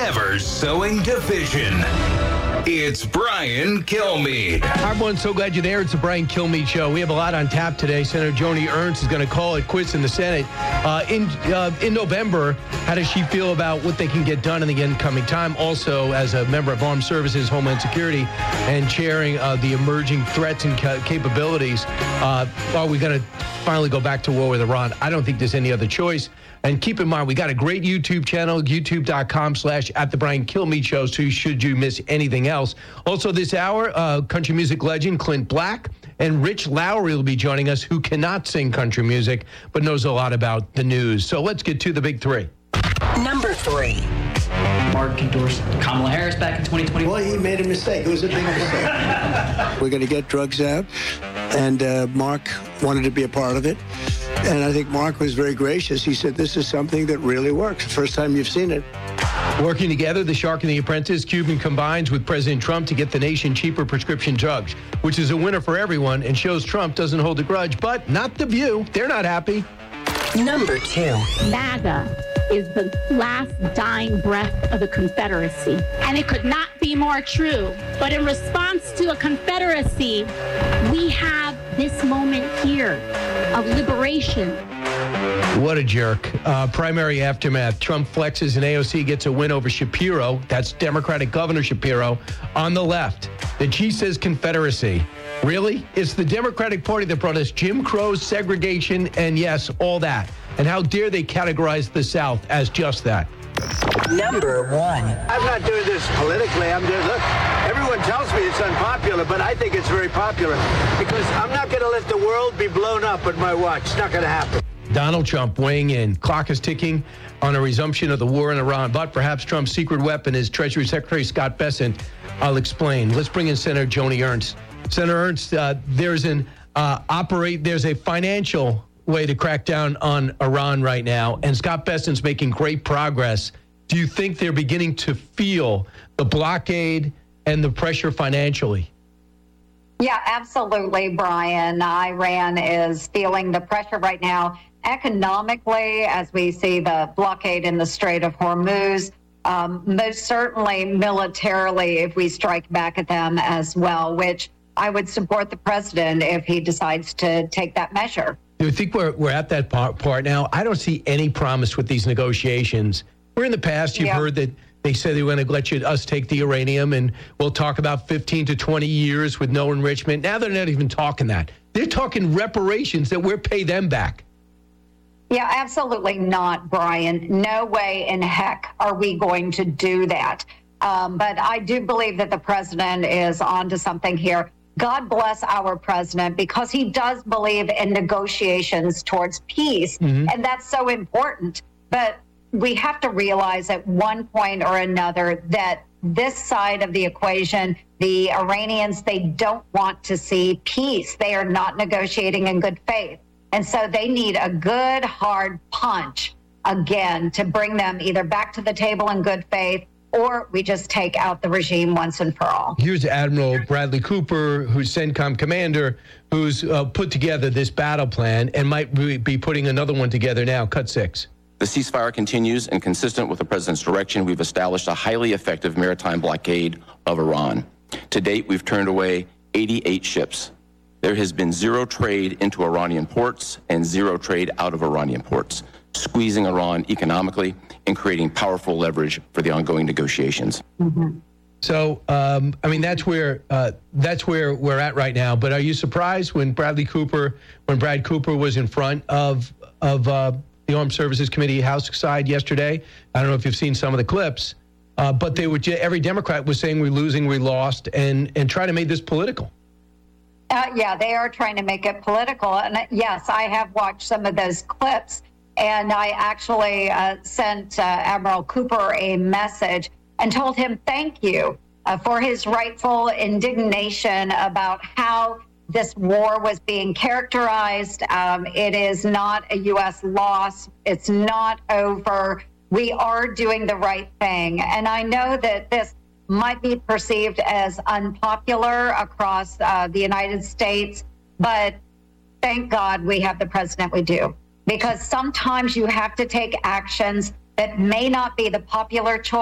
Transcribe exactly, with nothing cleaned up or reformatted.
never sowing division. It's Brian Kilmeade. Hi, everyone. So glad you're there. It's the Brian Kilmeade Show. We have a lot on tap today. Senator Joni Ernst is going to call it quits in the Senate. Uh, in uh, in November, how does she feel about what they can get done in the incoming time? Also, as a member of Armed Services, Homeland Security, and chairing uh, the emerging threats and ca- capabilities, uh, are we going to finally go back to war with Iran? I don't think there's any other choice. And keep in mind, we got a great YouTube channel, youtube.com slash at the Brian Kilmeade Show, so should you miss anything else. Also this hour, uh, country music legend Clint Black and Rich Lowry will be joining us, who cannot sing country music, but knows a lot about the news. So let's get to the big three. Number three. Mark endorsed Kamala Harris back in twenty twenty. Well, he made a mistake. It was a big mistake. We're going to get drugs out, and uh, Mark wanted to be a part of it. And I think Mark was very gracious. He said, this is something that really works. First time you've seen it. Working together, The Shark and the Apprentice, Cuban combines with President Trump to get the nation cheaper prescription drugs, which is a winner for everyone and shows Trump doesn't hold a grudge, but not The View. They're not happy. Number two. MAGA is the last dying breath of the Confederacy. And it could not be more true. But in response to a Confederacy, we have this moment here of liberation. What a jerk. Uh, primary aftermath. Trump flexes and A O C gets a win over Shapiro. That's Democratic Governor Shapiro on the left. Then she says Confederacy. Really? It's the Democratic Party that brought us Jim Crow, segregation, and yes, all that. And how dare they categorize the South as just that? Number one. I'm not doing this politically. I'm just, look, everyone tells me it's unpopular, but I think it's very popular because I'm not going to let the world be blown up at my watch. It's not going to happen. Donald Trump weighing in. Clock is ticking on a resumption of the war in Iran, but perhaps Trump's secret weapon is Treasury Secretary Scott Bessent. I'll explain. Let's bring in Senator Joni Ernst. Senator Ernst, uh, there's an uh, operate. There's a financial way to crack down on Iran right now, and Scott Bessent's making great progress. Do you think they're beginning to feel the blockade and the pressure financially? Yeah, absolutely, Brian. Iran is feeling the pressure right now economically as we see the blockade in the Strait of Hormuz. Um, most certainly militarily if we strike back at them as well, which I would support the president if he decides to take that measure. Do you think we're, we're at that part, part now? I don't see any promise with these negotiations. Where in the past you've yeah. heard that they said they were going to let you, us take the uranium and we'll talk about fifteen to twenty years with no enrichment. Now they're not even talking that. They're talking reparations that we'll pay them back. Yeah, absolutely not, Brian. No way in heck are we going to do that. Um, but I do believe that the president is onto something here. God bless our president because he does believe in negotiations towards peace. Mm-hmm. And that's so important. But we have to realize at one point or another that this side of the equation, the Iranians, they don't want to see peace. They are not negotiating in good faith. And so they need a good, hard punch again to bring them either back to the table in good faith or we just take out the regime once and for all. Here's Admiral Bradley Cooper, who's CENTCOM commander, who's uh, put together this battle plan and might be putting another one together now. Cut six. The ceasefire continues, and consistent with the president's direction, we've established a highly effective maritime blockade of Iran. To date, we've turned away eighty-eight ships. There has been zero trade into Iranian ports and zero trade out of Iranian ports, squeezing Iran economically and creating powerful leverage for the ongoing negotiations. Mm-hmm. So, um, I mean, that's where uh, that's where we're at right now. But are you surprised when Bradley Cooper, when Brad Cooper was in front of of uh, the Armed Services Committee House side yesterday? I don't know if you've seen some of the clips, uh, but they were every Democrat was saying we're losing, we lost, and and try to make this political. Uh, yeah, they are trying to make it political. And uh, yes, I have watched some of those clips. And I actually uh, sent uh, Admiral Cooper a message and told him thank you uh, for his rightful indignation about how this war was being characterized. Um, it is not a U S loss. It's not over. We are doing the right thing. And I know that this might be perceived as unpopular across uh, the United States, but thank God we have the president we do. Because sometimes you have to take actions that may not be the popular choice.